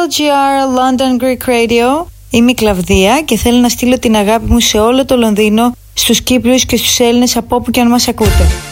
LGR London Greek Radio. Είμαι η Κλαβδία και θέλω να στείλω την αγάπη μου σε όλο το Λονδίνο, στους Κύπριους και στους Έλληνες από όπου και αν μας ακούτε.